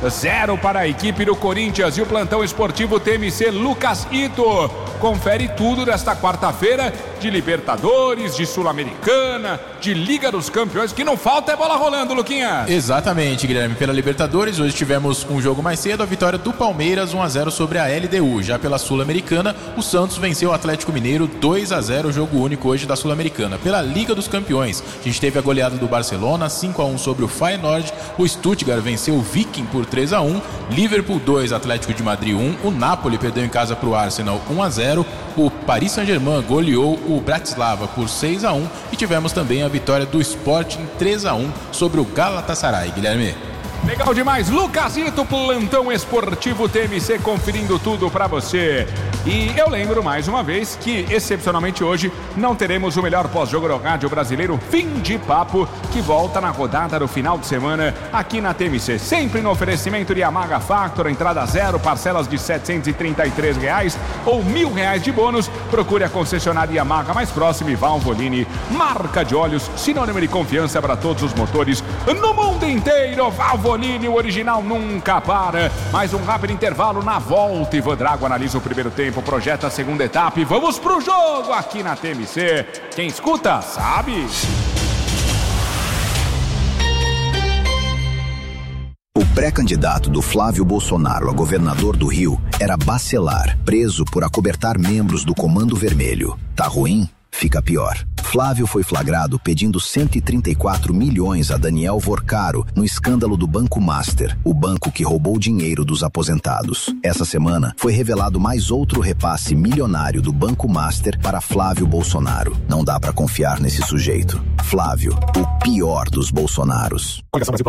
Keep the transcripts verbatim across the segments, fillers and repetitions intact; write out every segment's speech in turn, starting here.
zero para a equipe do Corinthians. E o plantão esportivo T M C Lucas Ito confere tudo desta quarta-feira de Libertadores, de Sul-Americana, de Liga dos Campeões, que não falta é bola rolando, Luquinha. Exatamente, Guilherme. Pela Libertadores, hoje tivemos um jogo mais cedo, a vitória do Palmeiras um a zero sobre a L D U. Já pela Sul-Americana, o Santos venceu o Atlético Mineiro dois a zero, jogo único hoje da Sul-Americana. Pela Liga dos Campeões, a gente teve a goleada do Barcelona, cinco a um sobre o Feyenoord, o Stuttgart venceu o Viking por três a um, Liverpool dois, Atlético de Madrid um, o Napoli perdeu em casa para o Arsenal um a zero, o Paris Saint-Germain goleou o Bratislava por seis a um e tivemos também a vitória do Sporting três a um sobre o Galatasaray, Guilherme. Legal demais, Lucasito, plantão esportivo T M C, conferindo tudo pra você. E eu lembro mais uma vez que, excepcionalmente hoje, não teremos o melhor pós-jogo do rádio brasileiro, Fim de Papo, que volta na rodada do final de semana aqui na T M C. Sempre no oferecimento de Yamaha Factor, entrada zero, parcelas de setecentos e trinta e três reais ou mil reais de bônus. Procure a concessionária Yamaha mais próxima e Valvoline, marca de óleos, sinônimo de confiança para todos os motores no mundo inteiro. Valvoline, o original nunca para. Mais um rápido intervalo, na volta Ivan Drago analisa o primeiro tempo, projeta a segunda etapa e vamos pro jogo aqui na T M C. Quem escuta sabe. O pré-candidato do Flávio Bolsonaro a governador do Rio era Bacelar, preso por acobertar membros do Comando Vermelho. Tá ruim? Fica pior. Flávio foi flagrado pedindo cento e trinta e quatro milhões a Daniel Vorcaro no escândalo do Banco Master, o banco que roubou dinheiro dos aposentados. Essa semana foi revelado mais outro repasse milionário do Banco Master para Flávio Bolsonaro. Não dá pra confiar nesse sujeito. Flávio, o pior dos Bolsonaros.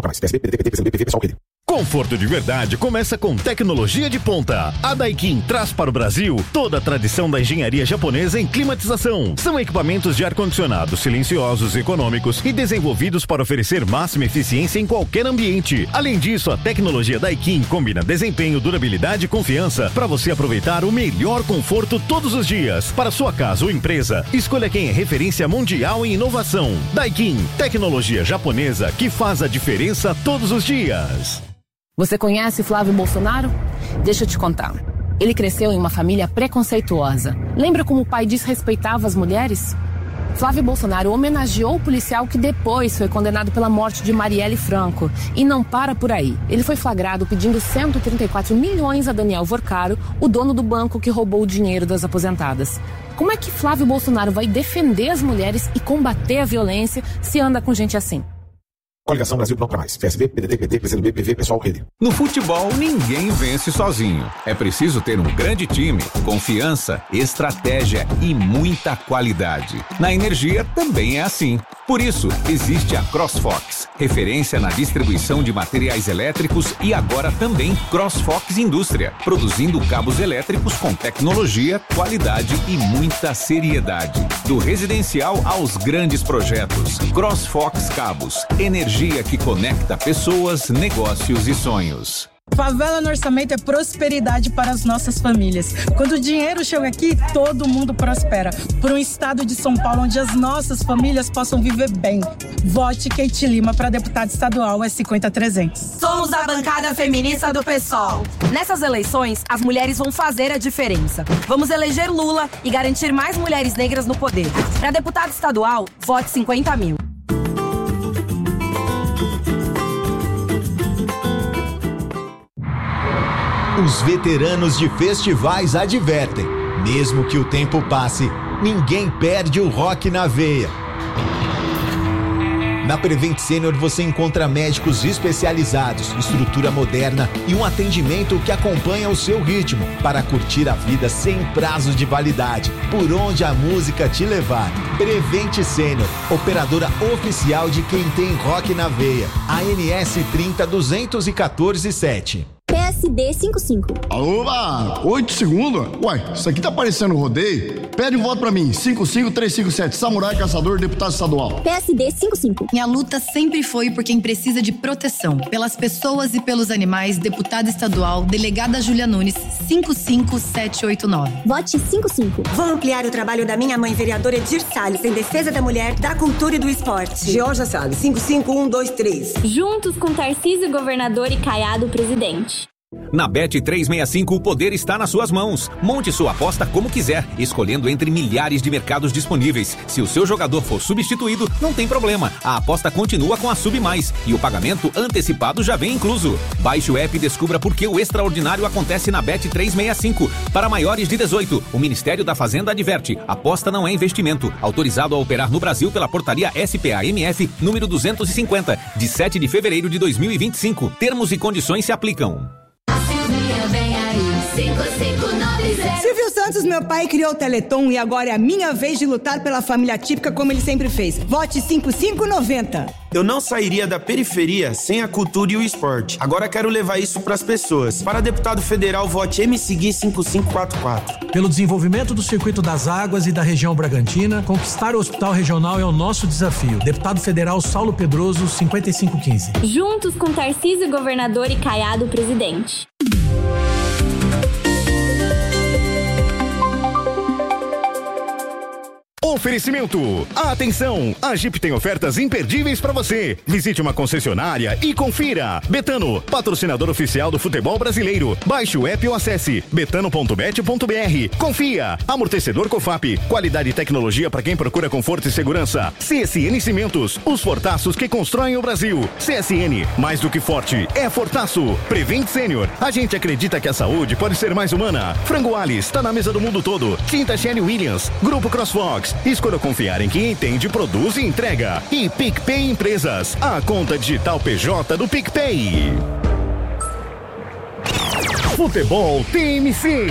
Conforto de verdade começa com tecnologia de ponta. A Daikin traz para o Brasil toda a tradição da engenharia japonesa em climatização. São equipamentos de ar-condicionado silenciosos, econômicos e desenvolvidos para oferecer máxima eficiência em qualquer ambiente. Além disso, a tecnologia Daikin combina desempenho, durabilidade e confiança para você aproveitar o melhor conforto todos os dias. Para sua casa ou empresa, escolha quem é referência mundial em inovação. Daikin, tecnologia japonesa que faz a diferença todos os dias. Você conhece Flávio Bolsonaro? Deixa eu te contar. Ele cresceu em uma família preconceituosa. Lembra como o pai desrespeitava as mulheres? Flávio Bolsonaro homenageou o policial que depois foi condenado pela morte de Marielle Franco. E não para por aí. Ele foi flagrado pedindo cento e trinta e quatro milhões a Daniel Vorcaro, o dono do banco que roubou o dinheiro das aposentadas. Como é que Flávio Bolsonaro vai defender as mulheres e combater a violência se anda com gente assim? Coligação Brasil Bloco Mais. P S B, P D T, P T, P C do B, P V, Pessoal, Rede. No futebol, ninguém vence sozinho. É preciso ter um grande time, confiança, estratégia e muita qualidade. Na energia também é assim. Por isso, existe a CrossFox, referência na distribuição de materiais elétricos, e agora também CrossFox Indústria, produzindo cabos elétricos com tecnologia, qualidade e muita seriedade. Do residencial aos grandes projetos. CrossFox Cabos, energia que conecta pessoas, negócios e sonhos. Favela no orçamento é prosperidade para as nossas famílias. Quando o dinheiro chega aqui, todo mundo prospera. Por um estado de São Paulo onde as nossas famílias possam viver bem. Vote Kate Lima para deputada estadual é cinquenta trezentos. Somos a bancada feminista do PSOL. Nessas eleições, as mulheres vão fazer a diferença. Vamos eleger Lula e garantir mais mulheres negras no poder. Para deputada estadual, vote cinquenta mil. Os veteranos de festivais advertem: mesmo que o tempo passe, ninguém perde o rock na veia. Na Prevent Senior você encontra médicos especializados, estrutura moderna e um atendimento que acompanha o seu ritmo para curtir a vida sem prazo de validade, por onde a música te levar. Prevent Senior, operadora oficial de quem tem rock na veia. A N S trinta duzentos e quatorze sete. P S D cinquenta e cinco. Oba, oito segundos? Uai, isso aqui tá parecendo um rodeio. Pede um voto pra mim, cinco cinco três cinco sete, Samurai Caçador, deputado estadual. P S D cinquenta e cinco. Minha luta sempre foi por quem precisa de proteção. Pelas pessoas e pelos animais, deputada estadual, delegada Júlia Nunes, cinco cinco sete oito nove. Vote cinquenta e cinco. Vou ampliar o trabalho da minha mãe, vereadora Edir Salles, em defesa da mulher, da cultura e do esporte. Georgia Salles, cinco cinco um dois três. Juntos com Tarcísio, governador, e Caiado, presidente. Na Bet trezentos e sessenta e cinco, o poder está nas suas mãos. Monte sua aposta como quiser, escolhendo entre milhares de mercados disponíveis. Se o seu jogador for substituído, não tem problema. A aposta continua com a Sub Mais e o pagamento antecipado já vem incluso. Baixe o app e descubra por que o extraordinário acontece na Bet trezentos e sessenta e cinco. Para maiores de dezoito, o Ministério da Fazenda adverte: aposta não é investimento. Autorizado a operar no Brasil pela portaria S P A M F número duzentos e cinquenta, de sete de fevereiro de dois mil e vinte e cinco. Termos e condições se aplicam. Silvio Santos, meu pai, criou o Teleton e agora é a minha vez de lutar pela família típica como ele sempre fez. Vote cinquenta e cinco noventa. Eu não sairia da periferia sem a cultura e o esporte. Agora quero levar isso pras pessoas. Para deputado federal, vote M C G cinco cinco quatro quatro. Pelo desenvolvimento do circuito das águas e da região Bragantina, conquistar o hospital regional é o nosso desafio. Deputado federal Saulo Pedroso, cinquenta e cinco quinze. Juntos com Tarcísio, governador, e Caiado, presidente. Oferecimento. Atenção, a Jeep tem ofertas imperdíveis para você. Visite uma concessionária e confira. Betano, patrocinador oficial do futebol brasileiro. Baixe o app ou acesse betano ponto bet ponto br. Confia. Amortecedor Cofap, qualidade e tecnologia para quem procura conforto e segurança. C S N Cimentos, os fortaços que constroem o Brasil. C S N, mais do que forte, é fortaço. Prevent Senior, a gente acredita que a saúde pode ser mais humana. Frango Alice, tá na mesa do mundo todo. Tinta Shelly Williams, Grupo CrossFox. Escolha confiar em quem entende, produz e entrega. E PicPay Empresas, a conta digital P J do PicPay. Futebol T M C.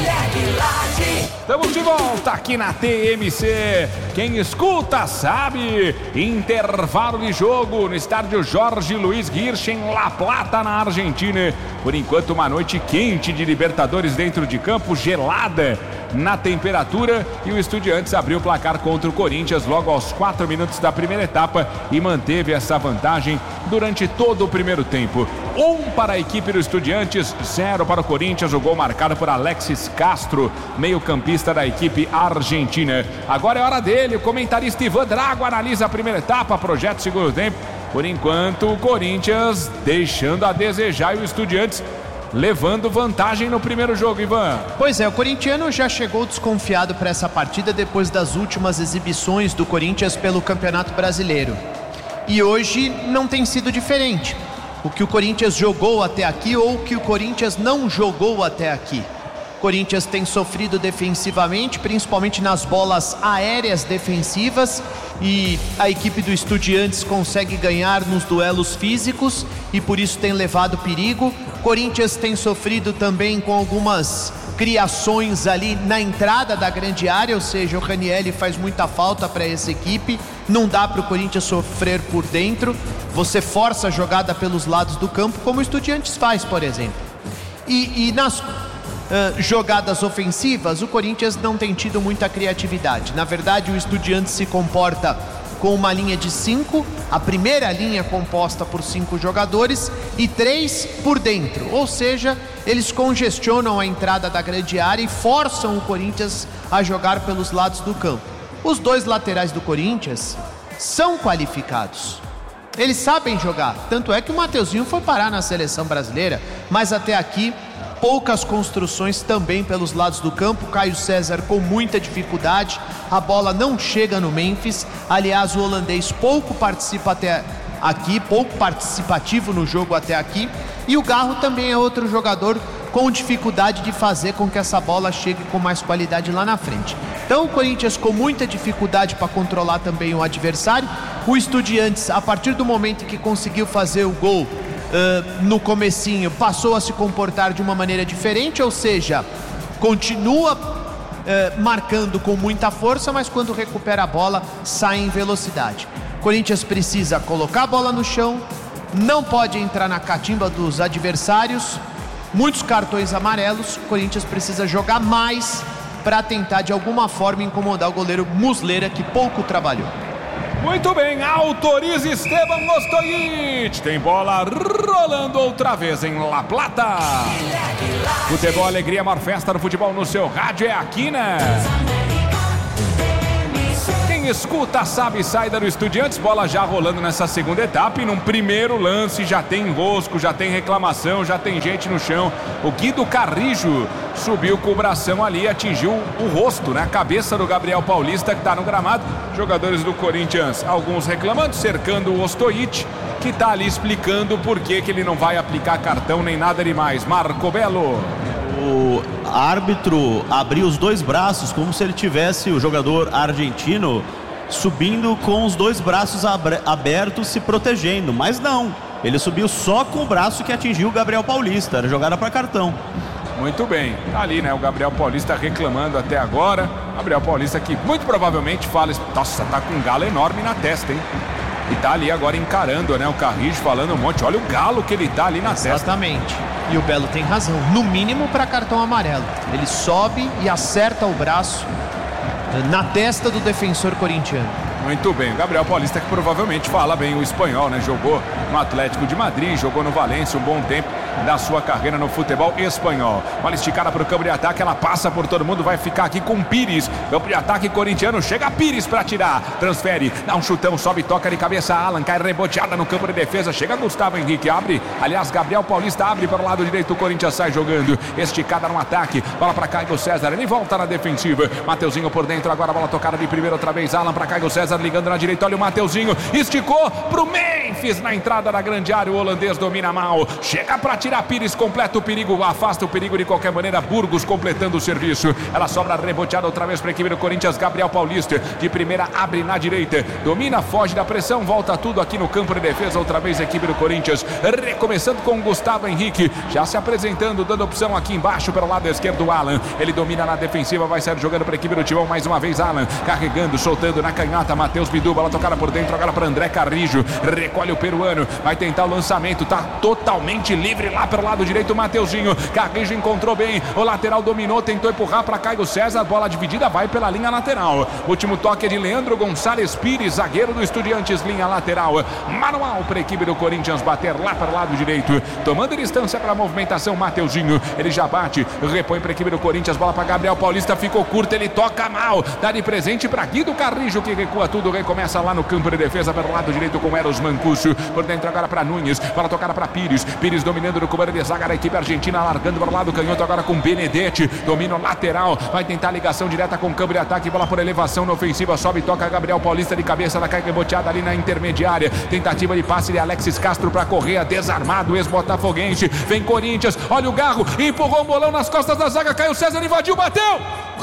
Estamos de volta aqui na T M C. Quem escuta sabe. Intervalo de jogo no estádio Jorge Luiz Hirsch em La Plata, na Argentina. Por enquanto, uma noite quente de Libertadores dentro de campo, gelada na temperatura, e o Estudiantes abriu o placar contra o Corinthians logo aos quatro minutos da primeira etapa e manteve essa vantagem durante todo o primeiro tempo. Um para a equipe do Estudiantes, zero para o Corinthians. O gol marcado por Alexis Castro, meio-campista da equipe argentina. Agora é hora dele, o comentarista Ivan Drago analisa a primeira etapa, projeta o segundo tempo. Por enquanto, o Corinthians deixando a desejar e o Estudiantes levando vantagem no primeiro jogo, Ivan. Pois é, o corintiano já chegou desconfiado para essa partida depois das últimas exibições do Corinthians pelo Campeonato Brasileiro. E hoje não tem sido diferente. O que o Corinthians jogou até aqui ou o que o Corinthians não jogou até aqui. O Corinthians tem sofrido defensivamente, principalmente nas bolas aéreas defensivas, e a equipe do Estudiantes consegue ganhar nos duelos físicos e por isso tem levado perigo. Corinthians tem sofrido também com algumas criações ali na entrada da grande área, ou seja, o Ranieri faz muita falta para essa equipe. Não dá para o Corinthians sofrer por dentro. Você força a jogada pelos lados do campo, como o Estudiantes faz, por exemplo. E, e nas uh, jogadas ofensivas, o Corinthians não tem tido muita criatividade. Na verdade, o Estudiantes se comporta com uma linha de cinco, a primeira linha composta por cinco jogadores e três por dentro, ou seja, eles congestionam a entrada da grande área e forçam o Corinthians a jogar pelos lados do campo. Os dois laterais do Corinthians são qualificados, eles sabem jogar, tanto é que o Mateuzinho foi parar na seleção brasileira, mas até aqui poucas construções também pelos lados do campo. Caio César com muita dificuldade, a bola não chega no Memphis. Aliás, o holandês pouco participa até aqui, pouco participativo no jogo até aqui, e o Garro também é outro jogador com dificuldade de fazer com que essa bola chegue com mais qualidade lá na frente. Então o Corinthians com muita dificuldade para controlar também o adversário. O Estudiantes, a partir do momento que conseguiu fazer o gol Uh, no comecinho, passou a se comportar de uma maneira diferente, ou seja, continua uh, marcando com muita força, mas quando recupera a bola, sai em velocidade. Corinthians precisa colocar a bola no chão, não pode entrar na catimba dos adversários Muitos cartões amarelos, o Corinthians precisa jogar mais para tentar de alguma forma incomodar o goleiro Muslera, que pouco trabalhou. Muito bem, autoriza Esteban Ostojic. Tem bola rolando outra vez em La Plata. Futebol, alegria, maior festa do futebol no seu rádio é aqui, né? Quem escuta sabe, saída do Estudiantes, bola já rolando nessa segunda etapa. E num primeiro lance já tem enrosco, já tem reclamação, já tem gente no chão. O Guido Carrijo subiu com o bração ali, atingiu o rosto, né? A cabeça do Gabriel Paulista, que tá no gramado. Jogadores do Corinthians, alguns reclamando, cercando o Ostojic, que tá ali explicando por que que ele não vai aplicar cartão nem nada demais. Marco Belo. O árbitro abriu os dois braços como se ele tivesse o jogador argentino subindo com os dois braços abertos se protegendo, mas não, ele subiu só com o braço que atingiu o Gabriel Paulista, era jogada para cartão. Muito bem, tá ali, né, o Gabriel Paulista reclamando até agora. Gabriel Paulista que muito provavelmente fala, nossa, tá com um galo enorme na testa, hein? E tá ali agora encarando, né, o Carrijo falando um monte, olha o galo que ele tá ali na testa. Exatamente. E o Belo tem razão, no mínimo para cartão amarelo. Ele sobe e acerta o braço na testa do defensor corintiano. Muito bem, o Gabriel Paulista que provavelmente fala bem o espanhol, né? Jogou no Atlético de Madrid, jogou no Valência um bom tempo da sua carreira no futebol espanhol. Bola esticada para o campo de ataque, ela passa por todo mundo, vai ficar aqui com Pires. Campo de ataque corintiano, chega Pires para tirar, transfere, dá um chutão, sobe, toca de cabeça Alan, cai reboteada no campo de defesa, chega Gustavo Henrique, abre, aliás, Gabriel Paulista abre para o lado direito, o Corinthians sai jogando, esticada no ataque, bola para Caio César, ele volta na defensiva, Mateuzinho por dentro, agora a bola tocada de primeira outra vez, Alan para Caio César, ligando na direita, olha o Mateuzinho, esticou pro Memphis na entrada da grande área, o holandês domina mal, chega para tirar Pires, completa o perigo, afasta o perigo de qualquer maneira, Burgos completando o serviço, ela sobra reboteada outra vez para a equipe do Corinthians, Gabriel Paulista, de primeira abre na direita, domina, foge da pressão, volta tudo aqui no campo de defesa, outra vez a equipe do Corinthians, recomeçando com o Gustavo Henrique, já se apresentando, dando opção aqui embaixo pelo lado esquerdo, Alan, ele domina na defensiva, vai sair jogando para a equipe do Timão, mais uma vez Alan, carregando, soltando na canhota, Matheus Bidu, bola tocada por dentro, agora para André Carrijo, recolhe o peruano, vai tentar o lançamento, tá totalmente livre lá pelo lado direito, o Mateuzinho, Carrijo encontrou bem, o lateral dominou, tentou empurrar para Caio César, bola dividida, vai pela linha lateral, último toque é de Leandro Gonçalves Pires, zagueiro do Estudiantes, linha lateral, manual para a equipe do Corinthians bater lá pelo lado direito, tomando distância para a movimentação, Mateuzinho, ele já bate, repõe para a equipe do Corinthians, bola para Gabriel Paulista, ficou curto, ele toca mal, dá de presente para Guido Carrijo, que recua tudo, recomeça lá no campo de defesa pelo lado direito com Eros Mancuso, por dentro agora para Nunes, bola tocada para Pires, Pires dominando no comando de zaga da equipe argentina, largando para o lado canhoto agora com Benedetti, domina o lateral, vai tentar a ligação direta com o campo de ataque, bola por elevação na ofensiva, sobe, toca Gabriel Paulista de cabeça, ela cai reboteada ali na intermediária, tentativa de passe de Alexis Castro para Correa, desarmado, ex-botafoguense, vem Corinthians, olha o Garro, empurrou um bolão nas costas da zaga, Caio César invadiu, bateu!